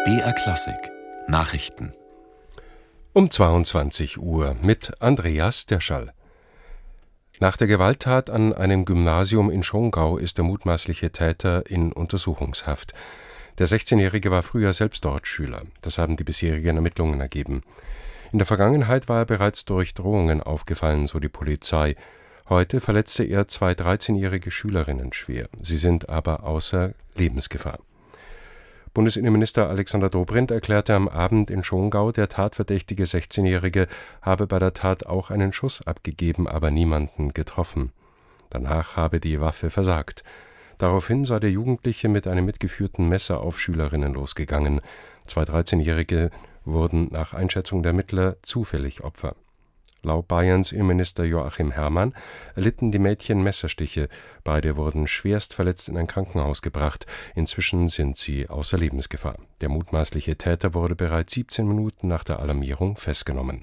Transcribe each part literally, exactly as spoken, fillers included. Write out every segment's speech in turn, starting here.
B R Klassik Nachrichten um zweiundzwanzig Uhr mit Andreas Derschall. Nach der Gewalttat an einem Gymnasium in Schongau ist der mutmaßliche Täter in Untersuchungshaft. Der sechzehnjährige war früher selbst dort Schüler. Das haben die bisherigen Ermittlungen ergeben. In der Vergangenheit war er bereits durch Drohungen aufgefallen, so die Polizei. Heute verletzte er zwei dreizehnjährige Schülerinnen schwer. Sie sind aber außer Lebensgefahr. Bundesinnenminister Alexander Dobrindt erklärte am Abend in Schongau, der tatverdächtige sechzehnjährige habe bei der Tat auch einen Schuss abgegeben, aber niemanden getroffen. Danach habe die Waffe versagt. Daraufhin sei der Jugendliche mit einem mitgeführten Messer auf Schülerinnen losgegangen. Zwei dreizehnjährige wurden nach Einschätzung der Ermittler zufällig Opfer. Laut Bayerns Innenminister Joachim Herrmann erlitten die Mädchen Messerstiche. Beide wurden schwerst verletzt in ein Krankenhaus gebracht. Inzwischen sind sie außer Lebensgefahr. Der mutmaßliche Täter wurde bereits siebzehn Minuten nach der Alarmierung festgenommen.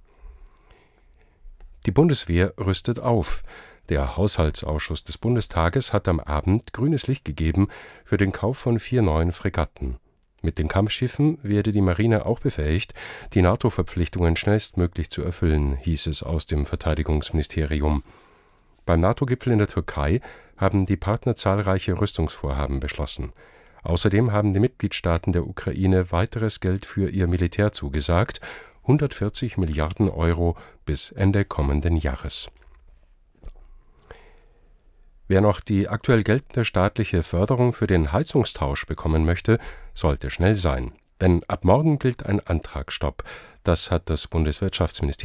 Die Bundeswehr rüstet auf. Der Haushaltsausschuss des Bundestages hat am Abend grünes Licht gegeben für den Kauf von vier neuen Fregatten. Mit den Kampfschiffen werde die Marine auch befähigt, die NATO-Verpflichtungen schnellstmöglich zu erfüllen, hieß es aus dem Verteidigungsministerium. Beim NATO-Gipfel in der Türkei haben die Partner zahlreiche Rüstungsvorhaben beschlossen. Außerdem haben die Mitgliedstaaten der Ukraine weiteres Geld für ihr Militär zugesagt, hundertvierzig Milliarden Euro bis Ende kommenden Jahres. Wer noch die aktuell geltende staatliche Förderung für den Heizungstausch bekommen möchte, sollte schnell sein. Denn ab morgen gilt ein Antragsstopp. Das hat das Bundeswirtschaftsministerium